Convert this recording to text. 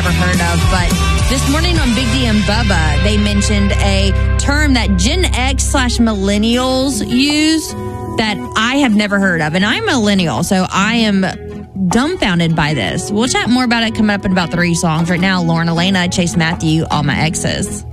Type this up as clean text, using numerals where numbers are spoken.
never heard of. But this morning on Big D and Bubba, they mentioned a term that Gen X/millennials use that I have never heard of. And I'm a millennial, so I am dumbfounded by this. We'll chat more about it coming up in about 3 songs. Right now, Lauren Elena, Chase Matthew, All My Exes.